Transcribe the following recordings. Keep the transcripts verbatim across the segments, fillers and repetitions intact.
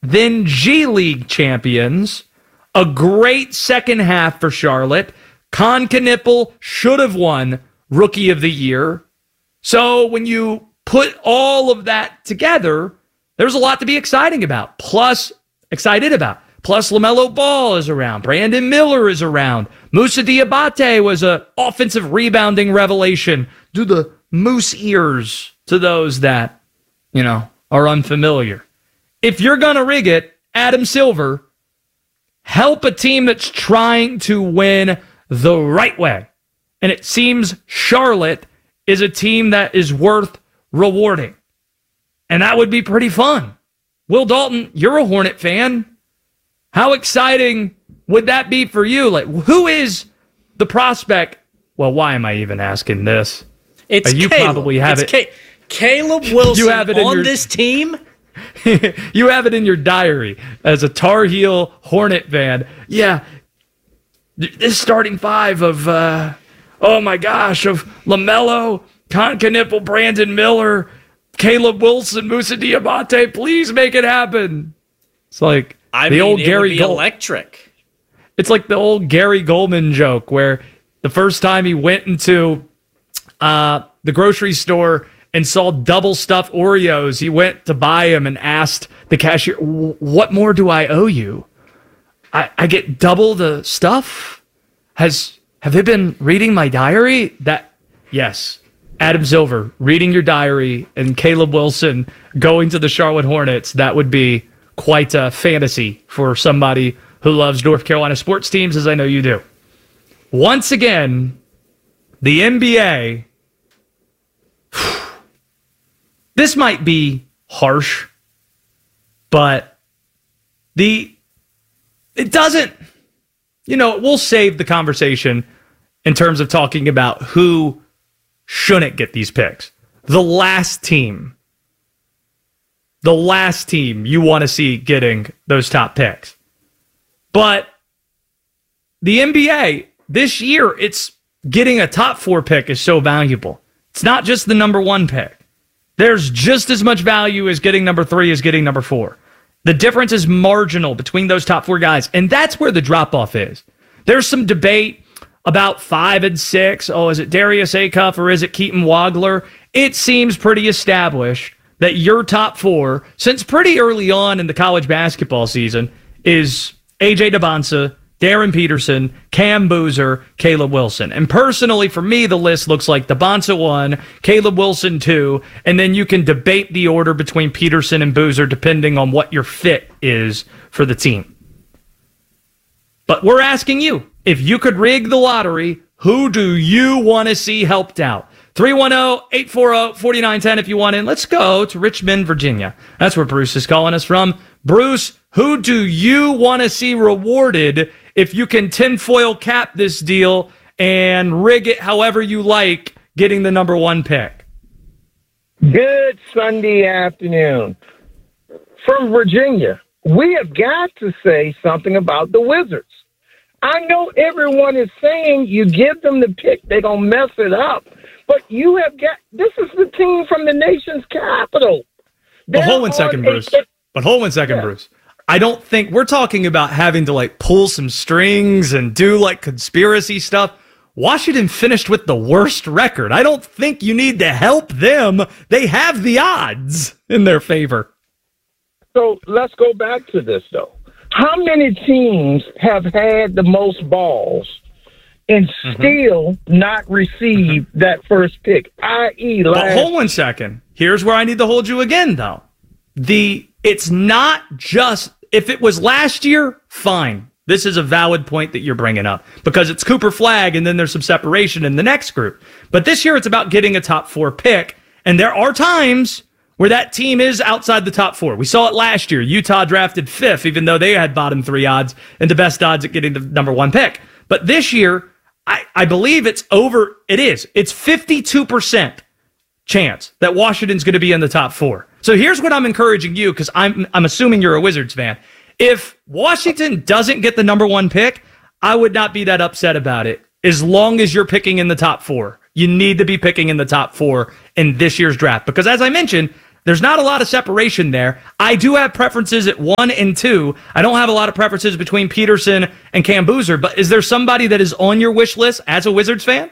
then G League champions, a great second half for Charlotte. Con Knippel should have won Rookie of the Year. So when you put all of that together, there's a lot to be exciting about. Plus, excited about. Plus, LaMelo Ball is around. Brandon Miller is around. Moussa Diabate was an offensive rebounding revelation. Do the moose ears to those that, you know, are unfamiliar. If you're going to rig it, Adam Silver, help a team that's trying to win the right way. And it seems Charlotte is a team that is worth rewarding. And that would be pretty fun. Will Dalton, you're a Hornet fan. How exciting would that be for you? Like, who is the prospect? Well, why am I even asking this? It's uh, you Caleb. probably have it's it. Ca- Caleb Wilson you have it on your, this team. You have it in your diary as a Tar Heel Hornet fan. Yeah, this starting five of, uh, oh my gosh, of LaMelo, Con Knippel, Brandon Miller, Caleb Wilson, Moussa Diabate, please make it happen. It's like I the mean, old it Gary would be Gold- electric. It's like the old Gary Goldman joke where the first time he went into uh, the grocery store and saw double stuffed Oreos, he went to buy them and asked the cashier, "What more do I owe you? I, I get double the stuff? Has have they been reading my diary?" That yes, Adam Silver reading your diary and Caleb Wilson going to the Charlotte Hornets. That would be quite a fantasy for somebody who loves North Carolina sports teams, as I know you do. Once again, the N B A. This might be harsh, but the it doesn't, you know, we'll save the conversation in terms of talking about who shouldn't get these picks. The last team, the last team you want to see getting those top picks. But the N B A, this year, it's getting a top four pick is so valuable. It's not just the number one pick. There's just as much value as getting number three as getting number four. The difference is marginal between those top four guys, and that's where the drop-off is. There's some debate about five and six. Oh, is it Darius Acuff or is it Keaton Wagler? It seems pretty established that your top four, since pretty early on in the college basketball season, is A J Debonsa, Darren Peterson, Cam Boozer, Caleb Wilson. And personally, for me, the list looks like Debonsa one, Caleb Wilson two, and then you can debate the order between Peterson and Boozer depending on what your fit is for the team. But we're asking you, if you could rig the lottery, who do you want to see helped out? three one zero, eight four zero, four nine one zero if you want in. Let's go to Richmond, Virginia. That's where Bruce is calling us from. Bruce, who do you want to see rewarded if you can tinfoil cap this deal and rig it however you like, getting the number one pick? Good Sunday afternoon. From Virginia, we have got to say something about the Wizards. I know everyone is saying you give them the pick, they're going to mess it up. But you have got, this is the team from the nation's capital. But hold one second, Bruce. But hold one second, yeah. Bruce. I don't think we're talking about having to like pull some strings and do like conspiracy stuff. Washington finished with the worst record. I don't think you need to help them. They have the odds in their favor. So let's go back to this, though. How many teams have had the most balls and still mm-hmm. not received that first pick, that is, last... But hold one second. Here's where I need to hold you again, though. The It's not just... If it was last year, fine. This is a valid point that you're bringing up because it's Cooper Flagg and then there's some separation in the next group. But this year it's about getting a top four pick, and there are times where that team is outside the top four. We saw it last year. Utah drafted fifth, even though they had bottom three odds and the best odds at getting the number one pick. But this year, I, I believe it's over. It is. It's fifty-two percent chance that Washington's going to be in the top four. So here's what I'm encouraging you, because I'm I'm assuming you're a Wizards fan. If Washington doesn't get the number one pick, I would not be that upset about it. As long as you're picking in the top four, you need to be picking in the top four in this year's draft. Because as I mentioned, There's not a lot of separation there. I do have preferences at one and two. I don't have a lot of preferences between Peterson and Cam Boozer, but is there somebody that is on your wish list as a Wizards fan?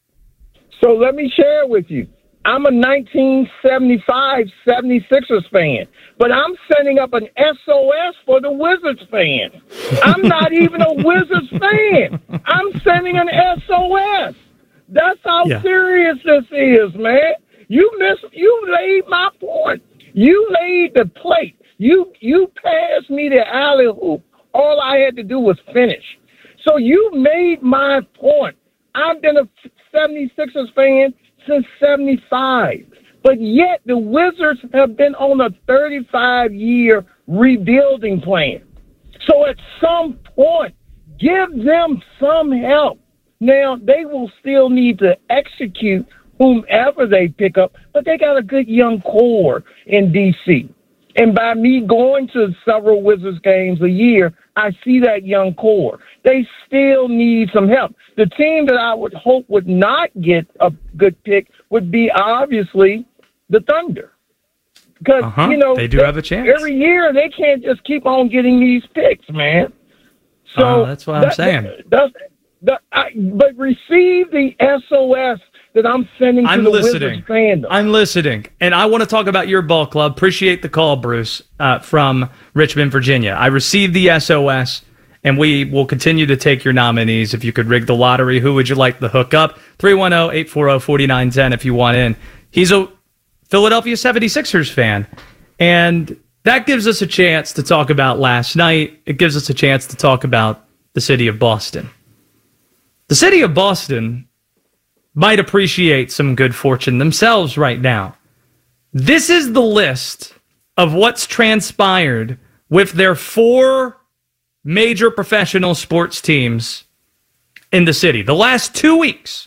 So let me share with you. I'm a nineteen seventy-five seventy-sixers fan, but I'm setting up an S O S for the Wizards fan. I'm not even a Wizards fan. I'm sending an S O S. That's how yeah. serious this is, man. You miss. You laid my point. You laid the plate. You you passed me the alley hoop. All I had to do was finish. So you made my point. I've been a seventy-sixers fan since seventy-five. But yet the Wizards have been on a thirty-five year rebuilding plan. So at some point, give them some help. Now, they will still need to execute whomever they pick up, but they got a good young core in D C. And by me going to several Wizards games a year, I see that young core. They still need some help. The team that I would hope would not get a good pick would be obviously the Thunder. Because, uh-huh. you know, they do they, have a chance. Every year they can't just keep on getting these picks, man. So uh, that's what I'm that, saying. That, that, that, I, but receive the S O S that I'm sending to I'm the listening. Wizards fandom. I'm listening. And I want to talk about your ball club. Appreciate the call, Bruce, uh, from Richmond, Virginia. I received the S O S, and we will continue to take your nominees. If you could rig the lottery, who would you like to hook up? three one zero, eight four zero, four nine one zero if you want in. He's a Philadelphia seventy-sixers fan, and that gives us a chance to talk about last night. It gives us a chance to talk about the city of Boston. The city of Boston might appreciate some good fortune themselves right now. This is the list of what's transpired with their four major professional sports teams in the city. The last two weeks,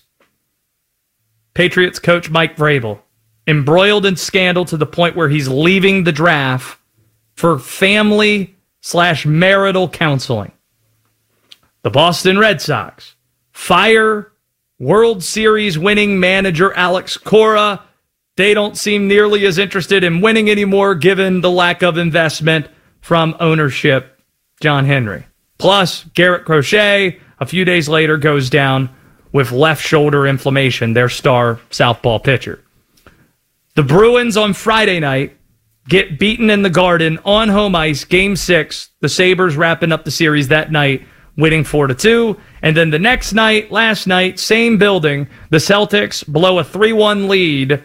Patriots coach Mike Vrabel embroiled in scandal to the point where he's leaving the draft for family slash marital counseling. The Boston Red Sox fire World Series winning manager Alex Cora. They don't seem nearly as interested in winning anymore given the lack of investment from ownership John Henry. Plus, Garrett Crochet, a few days later, goes down with left shoulder inflammation, their star southpaw pitcher. The Bruins on Friday night get beaten in the Garden on home ice, game six. The Sabres wrapping up the series that night, winning four to two. And then the next night, last night, same building, the Celtics blow a three one lead,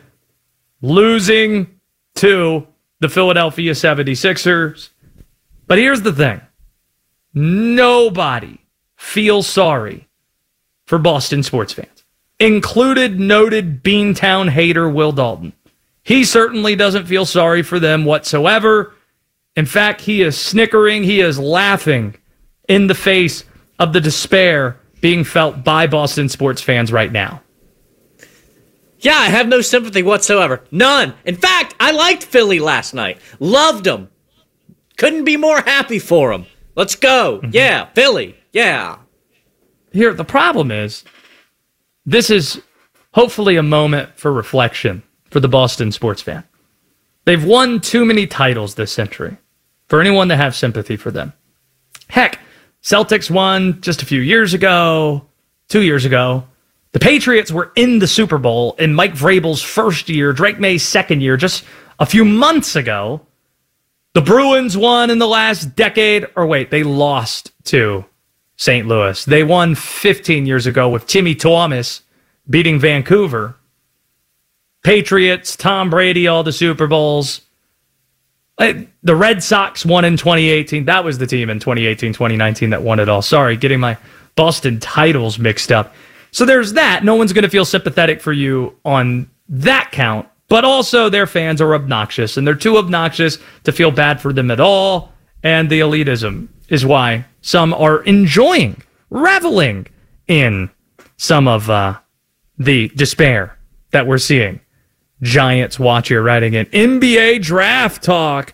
losing to the Philadelphia seventy-sixers. But here's the thing. Nobody feels sorry for Boston sports fans, included noted Beantown hater Will Dalton. He certainly doesn't feel sorry for them whatsoever. In fact, he is snickering, he is laughing in the face of the despair being felt by Boston sports fans right now. Yeah, I have no sympathy whatsoever. None. In fact, I liked Philly last night. Loved them. Couldn't be more happy for them. Let's go. Mm-hmm. Yeah, Philly. Yeah. Here, the problem is, this is hopefully a moment for reflection for the Boston sports fan. They've won too many titles this century for anyone to have sympathy for them. Heck, Celtics won just a few years ago, two years ago. The Patriots were in the Super Bowl in Mike Vrabel's first year, Drake May's second year, just a few months ago. The Bruins won in the last decade, or wait, they lost to Saint Louis. They won fifteen years ago with Timmy Thomas beating Vancouver. Patriots, Tom Brady, all the Super Bowls. The Red Sox won in twenty eighteen. That was the team in twenty eighteen, twenty nineteen that won it all. Sorry, getting my Boston titles mixed up. So there's that. No one's going to feel sympathetic for you on that count. But also their fans are obnoxious, and they're too obnoxious to feel bad for them at all. And the elitism is why some are enjoying, reveling in some of uh, the despair that we're seeing. Giants watcher writing in, N B A draft talk.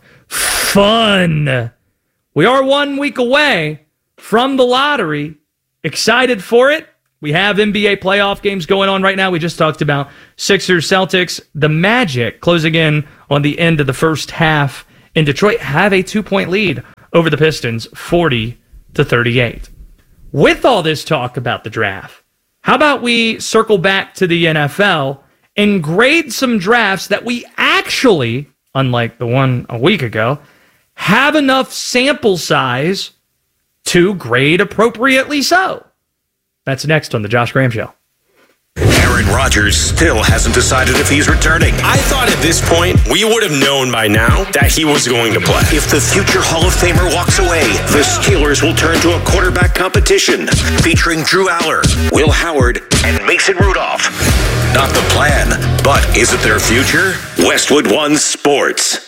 Fun. We are one week away from the lottery. Excited for it. We have N B A playoff games going on right now. We just talked about Sixers, Celtics, the Magic closing in on the end of the first half, and Detroit have a two-point lead over the Pistons, forty to thirty-eight. With all this talk about the draft, how about we circle back to the N F L and grade some drafts that we actually, unlike the one a week ago, have enough sample size to grade appropriately so? That's next on The Josh Graham Show. Aaron Rodgers still hasn't decided if he's returning. I thought at this point we would have known by now that he was going to play. If the future Hall of Famer walks away, the Steelers will turn to a quarterback competition featuring Drew Aller, Will Howard, and Mason Rudolph. Not the plan, but is it their future? Westwood One Sports.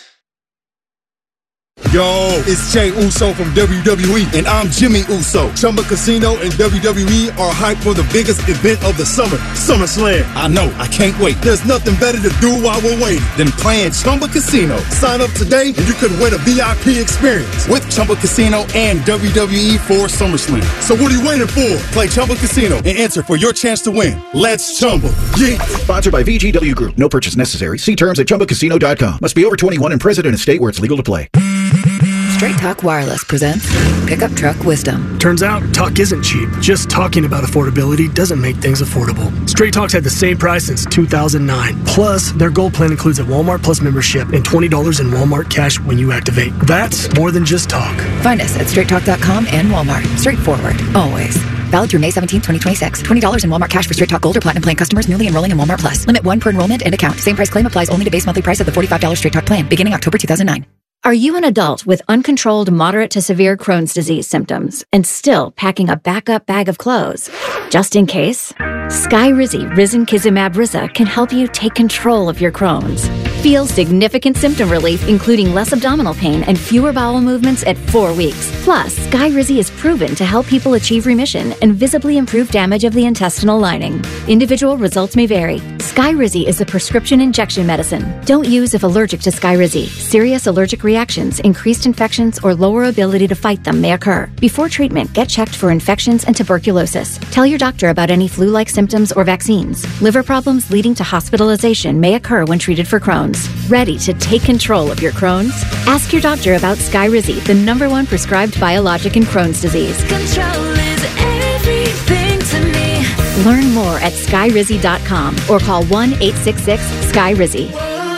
Yo, it's Jey Uso from W W E, and I'm Jimmy Uso. Chumba Casino and W W E are hyped for the biggest event of the summer, SummerSlam. I know, I can't wait. There's nothing better to do while we're waiting than playing Chumba Casino. Sign up today, and you could win a V I P experience with Chumba Casino and W W E for SummerSlam. So what are you waiting for? Play Chumba Casino and enter for your chance to win. Let's Chumba. Yeah. Sponsored by V G W Group. No purchase necessary. See terms at chumba casino dot com. Must be over twenty-one and present in a state where it's legal to play. Straight Talk Wireless presents Pickup Truck Wisdom. Turns out, talk isn't cheap. Just talking about affordability doesn't make things affordable. Straight Talk's had the same price since two thousand nine. Plus, their Gold plan includes a Walmart Plus membership and twenty dollars in Walmart cash when you activate. That's more than just talk. Find us at straight talk dot com and Walmart. Straightforward, always. Valid through May seventeenth, twenty twenty-six. twenty dollars in Walmart cash for Straight Talk Gold or Platinum plan customers newly enrolling in Walmart Plus. Limit one per enrollment and account. Same price claim applies only to base monthly price of the forty-five dollars Straight Talk plan, beginning October two thousand nine. Are you an adult with uncontrolled moderate to severe Crohn's disease symptoms and still packing a backup bag of clothes? Just in case, Skyrizi Risankizumab Riza can help you take control of your Crohn's. Feel significant symptom relief, including less abdominal pain and fewer bowel movements at four weeks. Plus, Skyrizi is proven to help people achieve remission and visibly improve damage of the intestinal lining. Individual results may vary. Skyrizi is a prescription injection medicine. Don't use if allergic to Skyrizi. Serious allergic reactions, increased infections, or lower ability to fight them may occur. Before treatment, get checked for infections and tuberculosis. Tell your doctor about any flu-like symptoms or vaccines. Liver problems leading to hospitalization may occur when treated for Crohn's. Ready to take control of your Crohn's? Ask your doctor about Skyrizi, the number one prescribed biologic in Crohn's disease. Control is everything to me. Learn more at skyrizi dot com or call one eight six six Skyrizi.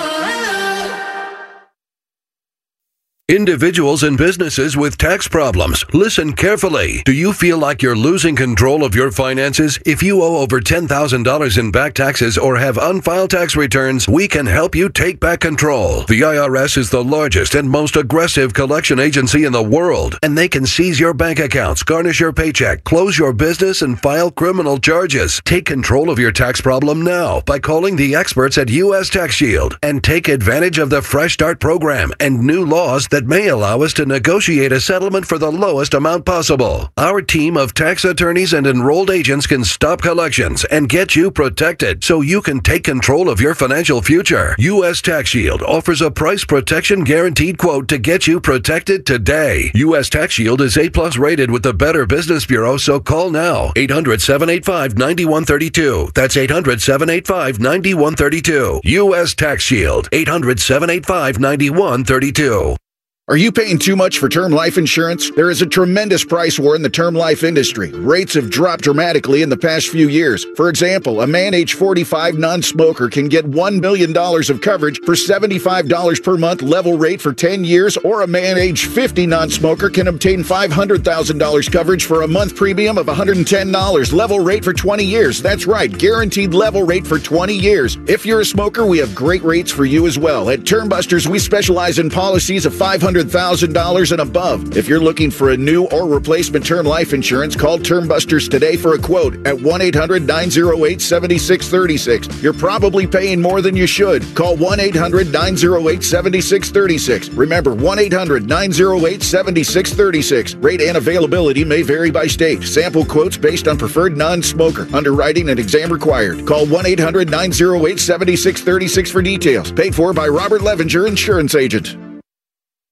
Individuals and businesses with tax problems, listen carefully. Do you feel like you're losing control of your finances? If you owe over ten thousand dollars in back taxes or have unfiled tax returns, we can help you take back control. The I R S is the largest and most aggressive collection agency in the world, and they can seize your bank accounts, garnish your paycheck, close your business, and file criminal charges. Take control of your tax problem now by calling the experts at U S Tax Shield and take advantage of the Fresh Start program and new laws that may allow us to negotiate a settlement for the lowest amount possible. Our team of tax attorneys and enrolled agents can stop collections and get you protected so you can take control of your financial future. U S Tax Shield offers a price protection guaranteed quote to get you protected today. U S Tax Shield is A plus rated with the Better Business Bureau, so call now. eight hundred, seven eight five, nine one three two. That's eight hundred, seven eight five, nine one three two. U S Tax Shield. eight hundred, seven eight five, nine one three two. Are you paying too much for term life insurance? There is a tremendous price war in the term life industry. Rates have dropped dramatically in the past few years. For example, a man age forty-five non-smoker can get one million dollars of coverage for seventy-five dollars per month level rate for ten years, or a man age fifty non-smoker can obtain five hundred thousand dollars coverage for a month premium of one hundred ten dollars level rate for twenty years. That's right, guaranteed level rate for twenty years. If you're a smoker, we have great rates for you as well. At Term Busters, we specialize in policies of five hundred thousand dollars and above. If you're looking for a new or replacement term life insurance, call Term Busters today for a quote at one eight hundred, nine oh eight, seven six three six. You're probably paying more than you should. Call one eight hundred, nine oh eight, seven six three six. Remember, one eight hundred, nine oh eight, seven six three six. Rate and availability may vary by state. Sample quotes based on preferred non-smoker. Underwriting and exam required. Call one eight hundred, nine oh eight, seven six three six for details. Paid for by Robert Levinger, Insurance Agent.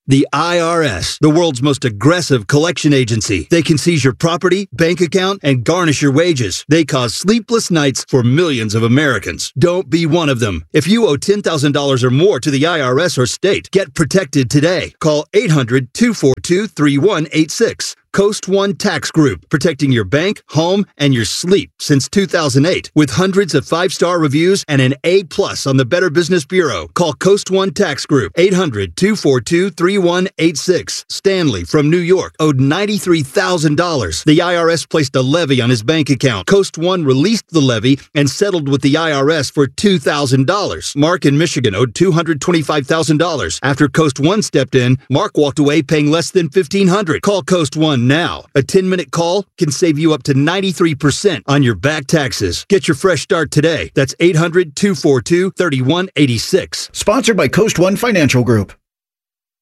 The I R S, the world's most aggressive collection agency. They can seize your property, bank account, and garnish your wages. They cause sleepless nights for millions of Americans. Don't be one of them. If you owe ten thousand dollars or more to the I R S or state, get protected today. Call eight hundred, two four two, three one eight six. Coast One Tax Group, protecting your bank, home, and your sleep since two thousand eight. With hundreds of five-star reviews and an A plus on the Better Business Bureau. Call Coast One Tax Group, eight hundred, two four two, three one eight six. Stanley from New York owed ninety-three thousand dollars. The I R S placed a levy on his bank account. Coast One released the levy and settled with the I R S for two thousand dollars. Mark in Michigan owed two hundred twenty-five thousand dollars. After Coast One stepped in, Mark walked away paying less than fifteen hundred dollars. Call Coast One now. A ten-minute call can save you up to ninety-three percent on your back taxes. Get your fresh start today. That's eight hundred, two four two, three one eight six. Sponsored by Coast One Financial Group.